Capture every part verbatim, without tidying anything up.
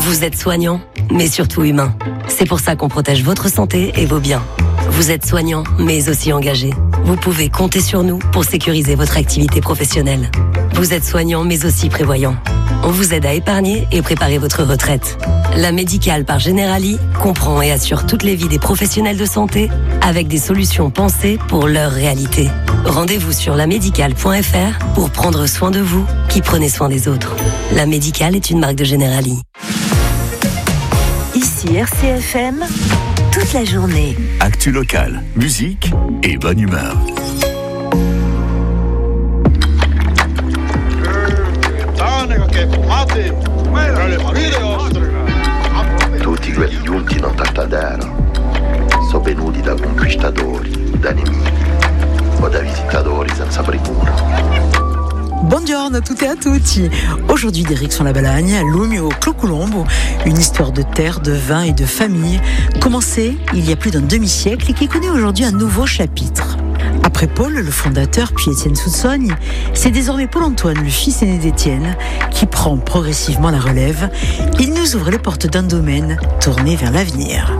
Vous êtes soignant, mais surtout humain. C'est pour ça qu'on protège votre santé et vos biens. Vous êtes soignant, mais aussi engagé. Vous pouvez compter sur nous pour sécuriser votre activité professionnelle. Vous êtes soignant, mais aussi prévoyant. On vous aide à épargner et préparer votre retraite. La Médicale par Generali comprend et assure toutes les vies des professionnels de santé avec des solutions pensées pour leur réalité. Rendez-vous sur la médicale point f r pour prendre soin de vous qui prenez soin des autres. La Médicale est une marque de Generali. Ici R C F M, toute la journée. Actu locale, musique et bonne humeur. Tutti quelli giunti in Tartadera sono venuti da conquistadori, da nemici o da visitatori senza premura. Buongiorno a tutte et à tutti. Aujourd'hui, direction la Balagne, Lumio Clocolombo, une histoire de terre, de vin et de famille, commencée il y a plus d'un demi-siècle et qui connaît aujourd'hui un nouveau chapitre. Après Paul, le fondateur, puis Étienne Soussogne, c'est désormais Paul-Antoine, le fils aîné d'Étienne, qui prend progressivement la relève. Il nous ouvre les portes d'un domaine tourné vers l'avenir.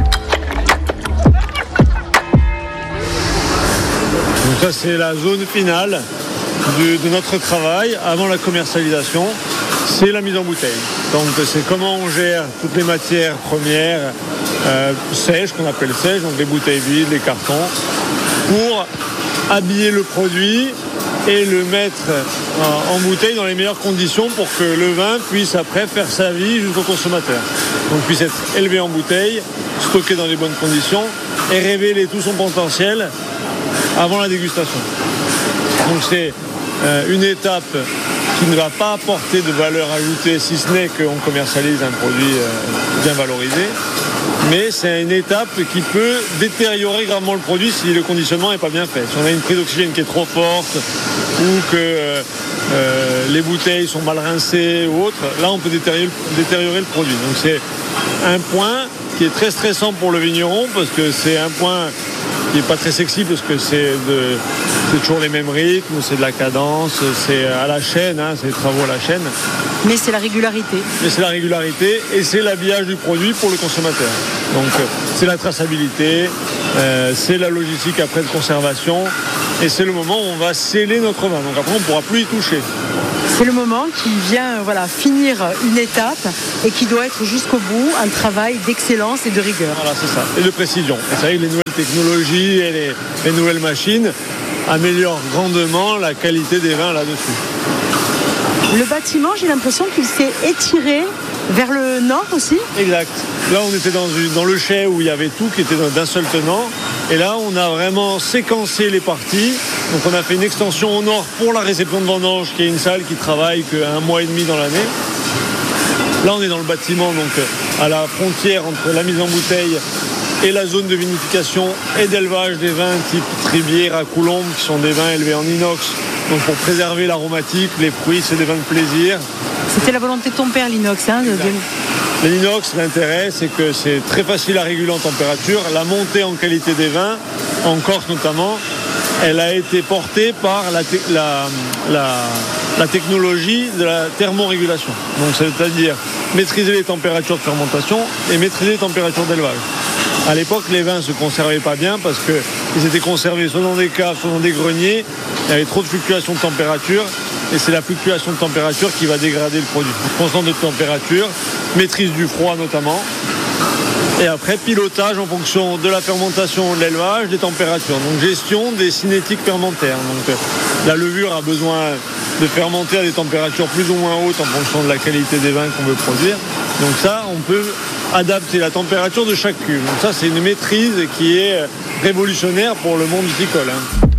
Donc ça, c'est la zone finale de, de notre travail avant la commercialisation. C'est la mise en bouteille. Donc c'est comment on gère toutes les matières premières euh, sèches, qu'on appelle sèches, donc les bouteilles vides, les cartons, pour habiller le produit et le mettre en, en bouteille dans les meilleures conditions pour que le vin puisse après faire sa vie jusqu'au consommateur. Donc puisse être élevé en bouteille, stocké dans les bonnes conditions et révéler tout son potentiel avant la dégustation. Donc c'est euh, une étape qui ne va pas apporter de valeur ajoutée si ce n'est qu'on commercialise un produit euh, bien valorisé. Mais c'est une étape qui peut détériorer gravement le produit si le conditionnement n'est pas bien fait. Si on a une prise d'oxygène qui est trop forte ou que euh, euh, les bouteilles sont mal rincées ou autre, là on peut détériorer, détériorer le produit. Donc c'est un point qui est très stressant pour le vigneron parce que c'est un point qui n'est pas très sexy parce que c'est, de, c'est toujours les mêmes rythmes, c'est de la cadence, c'est à la chaîne, hein, c'est des travaux à la chaîne. Mais c'est la régularité. Mais c'est la régularité et c'est l'habillage du produit pour le consommateur. Donc euh, c'est la traçabilité, euh, c'est la logistique après de conservation et c'est le moment où on va sceller notre vin. Donc après on ne pourra plus y toucher. C'est le moment qui vient voilà, finir une étape et qui doit être jusqu'au bout un travail d'excellence et de rigueur. Voilà, c'est ça, et de précision. Et c'est vrai que les nouvelles technologies et les, les nouvelles machines améliorent grandement la qualité des vins là-dessus. Le bâtiment, j'ai l'impression qu'il s'est étiré vers le nord aussi. Exact. Là, on était dans, une, dans le chai où il y avait tout qui était d'un seul tenant. Et là, on a vraiment séquencé les parties. Donc, on a fait une extension au nord pour la réception de vendange, qui est une salle qui travaille qu'un mois et demi dans l'année. Là, on est dans le bâtiment, donc à la frontière entre la mise en bouteille et la zone de vinification et d'élevage des vins type Tribière à Coulombe, qui sont des vins élevés en inox. Donc pour préserver l'aromatique, les fruits, c'est des vins de plaisir. C'était la volonté de ton père, l'inox. Hein, de... L'inox, l'intérêt, c'est que c'est très facile à réguler en température. La montée en qualité des vins, en Corse notamment, elle a été portée par la, te- la, la, la technologie de la thermorégulation. Donc c'est-à-dire maîtriser les températures de fermentation et maîtriser les températures d'élevage. À l'époque, les vins ne se conservaient pas bien parce qu'ils étaient conservés soit dans des caves, soit dans des greniers. Il y avait trop de fluctuations de température et c'est la fluctuation de température qui va dégrader le produit. Constante de température, maîtrise du froid notamment. Et après, pilotage en fonction de la fermentation, de l'élevage, des températures. Donc gestion des cinétiques fermentaires. Donc la levure a besoin de fermenter à des températures plus ou moins hautes en fonction de la qualité des vins qu'on veut produire. Donc ça, on peut adapter la température de chaque cuve. Donc ça, c'est une maîtrise qui est révolutionnaire pour le monde viticole.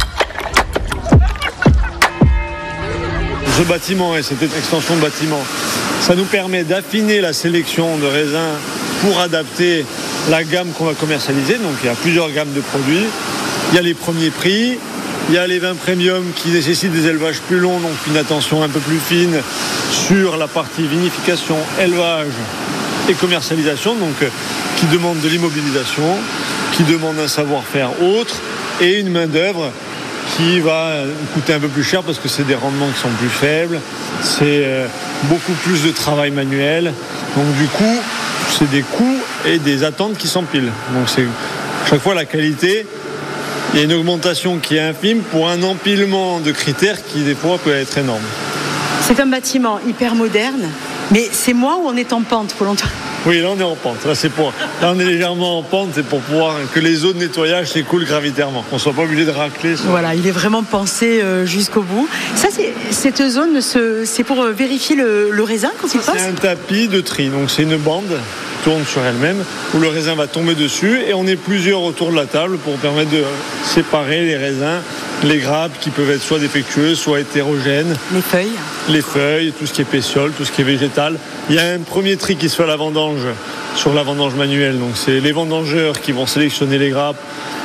Ce bâtiment et cette extension de bâtiment, ça nous permet d'affiner la sélection de raisins pour adapter la gamme qu'on va commercialiser. Donc il y a plusieurs gammes de produits. Il y a les premiers prix, il y a les vins premium qui nécessitent des élevages plus longs, donc une attention un peu plus fine sur la partie vinification, élevage et commercialisation, donc euh, qui demandent de l'immobilisation, qui demandent un savoir-faire autre et une main-d'œuvre qui va coûter un peu plus cher parce que c'est des rendements qui sont plus faibles, c'est euh, beaucoup plus de travail manuel Donc du coup, c'est des coûts et des attentes qui s'empilent. Donc c'est chaque fois la qualité. Il y a une augmentation qui est infime pour un empilement de critères qui des fois peut être énorme. C'est un bâtiment hyper moderne, mais c'est moi ou on est en pente pour longtemps ? Oui, là on est en pente. Là, c'est pour... là on est légèrement en pente, c'est pour pouvoir que les eaux de nettoyage s'écoulent gravitairement, qu'on ne soit pas obligé de racler. Sur... Voilà, il est vraiment pensé euh, jusqu'au bout. Ça, c'est, cette zone, ce, c'est pour euh, vérifier le, le raisin quand il passe ? C'est un tapis de tri, donc c'est une bande qui tourne sur elle-même, où le raisin va tomber dessus, et on est plusieurs autour de la table pour permettre de séparer les raisins, les grappes qui peuvent être soit défectueuses, soit hétérogènes. Les feuilles. Les feuilles, tout ce qui est pétiole, tout ce qui est végétal. Il y a un premier tri qui se fait à la vendange, sur la vendange manuelle. Donc c'est les vendangeurs qui vont sélectionner les grappes,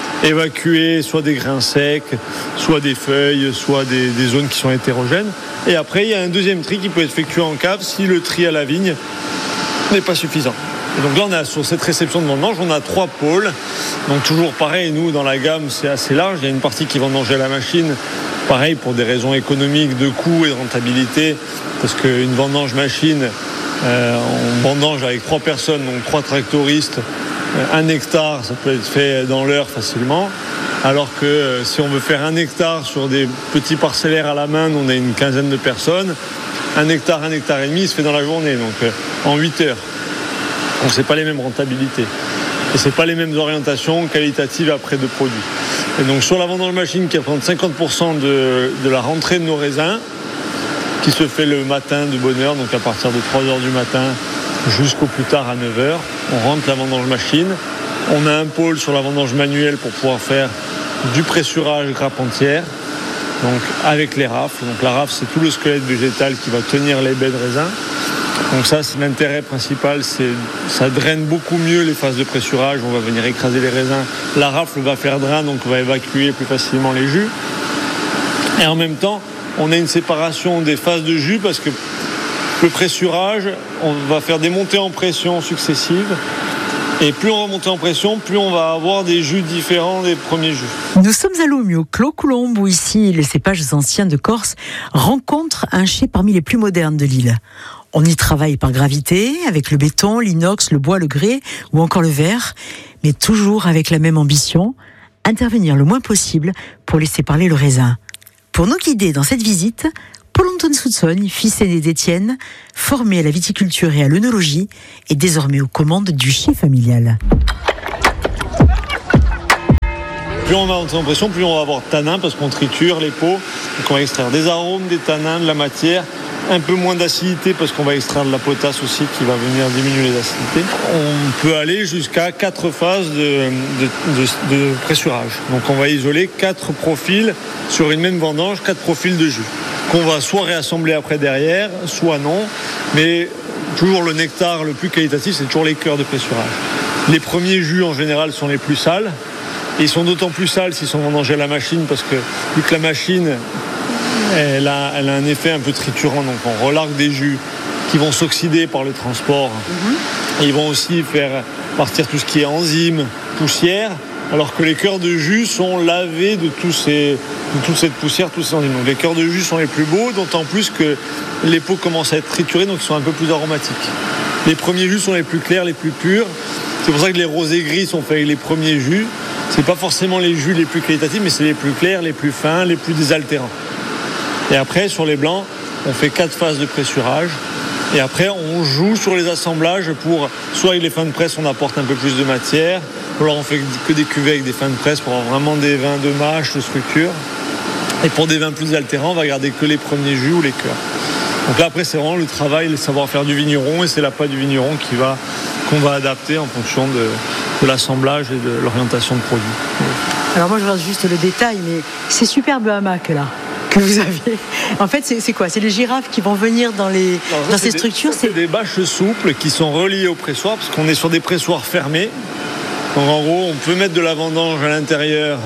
évacuer soit des grains secs, soit des feuilles, soit des, des zones qui sont hétérogènes. Et après, il y a un deuxième tri qui peut être effectué en cave si le tri à la vigne n'est pas suffisant. Et donc là, on a, sur cette réception de vendange, on a trois pôles. Donc toujours pareil, nous, dans la gamme, c'est assez large. Il y a une partie qui vendange à la machine, pareil, pour des raisons économiques, de coût et de rentabilité. Parce qu'une vendange machine, euh, on vendange avec trois personnes, donc trois tractoristes, un hectare, ça peut être fait dans l'heure facilement. Alors que euh, si on veut faire un hectare sur des petits parcellaires à la main, on a une quinzaine de personnes. Un hectare, un hectare et demi, il se fait dans la journée, donc euh, en huit heures. Donc c'est pas les mêmes rentabilités. Et c'est pas les mêmes orientations qualitatives après de produits. Et donc sur la vendange machine qui représente cinquante pour cent de, de la rentrée de nos raisins, qui se fait le matin de bonne heure, donc à partir de trois heures du matin jusqu'au plus tard à neuf heures, on rentre la vendange machine. On a un pôle sur la vendange manuelle pour pouvoir faire du pressurage grappe entière, donc avec les rafles. Donc la rafle, c'est tout le squelette végétal qui va tenir les baies de raisin. Donc ça, c'est l'intérêt principal, c'est ça draine beaucoup mieux les phases de pressurage. On va venir écraser les raisins. La rafle va faire drain, donc on va évacuer plus facilement les jus. Et en même temps, on a une séparation des phases de jus parce que le pressurage, on va faire des montées en pression successives. Et plus on va monter en pression, plus on va avoir des jus différents des premiers jus. Nous sommes à Lomieu, au Clos Coulombe, où ici, les cépages anciens de Corse rencontrent un chai parmi les plus modernes de l'île. On y travaille par gravité, avec le béton, l'inox, le bois, le grès ou encore le verre, mais toujours avec la même ambition, intervenir le moins possible pour laisser parler le raisin. Pour nous guider dans cette visite, Paul-Antoine Soutsogne, fils aîné d'Étienne, formé à la viticulture et à l'œnologie, est désormais aux commandes du chai familial. Plus on va monter en pression, plus on va avoir de tanins parce qu'on triture les peaux. Donc on va extraire des arômes, des tanins, de la matière. Un peu moins d'acidité parce qu'on va extraire de la potasse aussi qui va venir diminuer les acidités. On peut aller jusqu'à quatre phases de, de, de, de pressurage. Donc on va isoler quatre profils sur une même vendange, quatre profils de jus qu'on va soit réassembler après derrière, soit non. Mais toujours le nectar le plus qualitatif, c'est toujours les cœurs de pressurage. Les premiers jus en général sont les plus sales. Et ils sont d'autant plus sales s'ils sont vendangés à la machine parce que vu que la machine Elle a, elle a un effet un peu triturant, donc on relargue des jus qui vont s'oxyder par le transport. Mm-hmm. Ils vont aussi faire partir tout ce qui est enzymes, poussière, alors que les cœurs de jus sont lavés de, tous ces, de toute cette poussière, tous ces enzymes. Donc les cœurs de jus sont les plus beaux, d'autant plus que les peaux commencent à être triturées, donc ils sont un peu plus aromatiques. Les premiers jus sont les plus clairs, les plus purs. C'est pour ça que les rosés gris sont faits avec les premiers jus. C'est pas forcément les jus les plus qualitatifs, mais c'est les plus clairs, les plus fins, les plus désaltérants. Et après, sur les blancs, on fait quatre phases de pressurage. Et après, on joue sur les assemblages pour, soit avec les fins de presse, on apporte un peu plus de matière, ou alors on fait que des cuvées avec des fins de presse pour avoir vraiment des vins de mâche, de structure. Et pour des vins plus altérants, on va garder que les premiers jus ou les cœurs. Donc là, après, c'est vraiment le travail, le savoir-faire du vigneron, et c'est la patte du vigneron qui va, qu'on va adapter en fonction de, de l'assemblage et de l'orientation de produit. Alors moi, je regarde juste le détail, mais c'est superbe hamac, là. Que vous avez. En fait, c'est, c'est quoi ? C'est les girafes qui vont venir dans, les, Alors, dans ces des, structures c'est... c'est des bâches souples qui sont reliées au pressoir, parce qu'on est sur des pressoirs fermés. Donc en gros, on peut mettre de la vendange à l'intérieur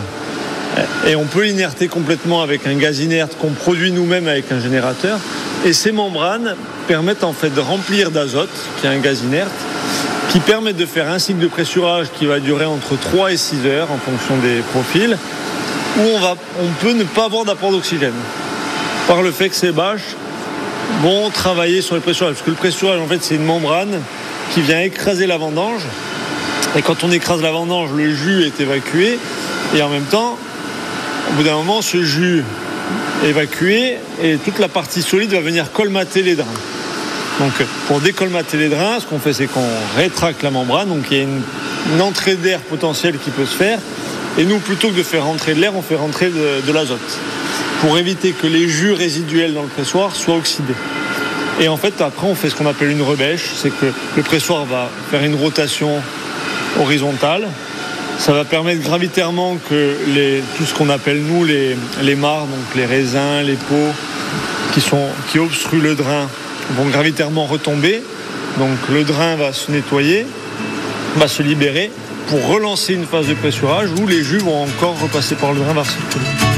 et on peut l'inerter complètement avec un gaz inerte qu'on produit nous-mêmes avec un générateur. Et ces membranes permettent en fait de remplir d'azote, qui est un gaz inerte, qui permet de faire un cycle de pressurage qui va durer entre trois et six heures en fonction des profils, où on, va, on peut ne pas avoir d'apport d'oxygène. Par le fait que ces bâches vont travailler sur le pressurage. Parce que le pressurage, en fait, c'est une membrane qui vient écraser la vendange. Et quand on écrase la vendange, le jus est évacué. Et en même temps, au bout d'un moment, ce jus est évacué et toute la partie solide va venir colmater les drains. Donc, pour décolmater les drains, ce qu'on fait, c'est qu'on rétracte la membrane. Donc, il y a une, une entrée d'air potentielle qui peut se faire. Et nous, plutôt que de faire rentrer de l'air, on fait rentrer de, de l'azote pour éviter que les jus résiduels dans le pressoir soient oxydés. Et en fait, après, on fait ce qu'on appelle une rebêche. C'est que le pressoir va faire une rotation horizontale. Ça va permettre gravitairement que les, tout ce qu'on appelle, nous, les, les mares, donc les raisins, les pots qui, sont, qui obstruent le drain, vont gravitairement retomber. Donc le drain va se nettoyer, va se libérer pour relancer une phase de pressurage où les jus vont encore repasser par le drain, va circuler.